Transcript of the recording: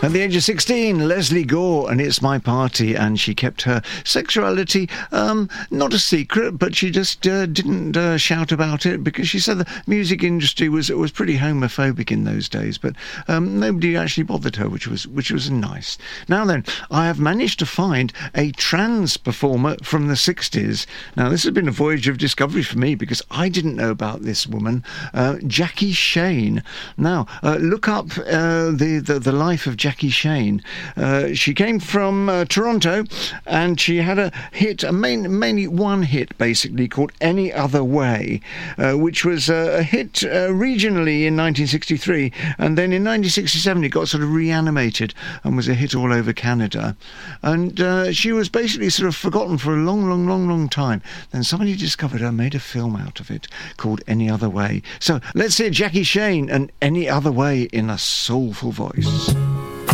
At the age of 16, Leslie Gore, and It's My Party, and she kept her sexuality not a secret, but she just didn't shout about it because she said the music industry was pretty homophobic in those days, but nobody actually bothered her, which was nice. Now then, I have managed to find a trans performer from the 60s. Now, this has been a voyage of discovery for me because I didn't know about this woman, Jackie Shane. Now, look up the life of Jackie Shane. She came from Toronto, and she had a hit, mainly one hit, basically, called Any Other Way, which was a hit regionally in 1963, and then in 1967 it got sort of reanimated and was a hit all over Canada. And she was basically sort of forgotten for a long time. Then somebody discovered her, made a film out of it called Any Other Way. So let's hear Jackie Shane and Any Other Way in a soulful voice.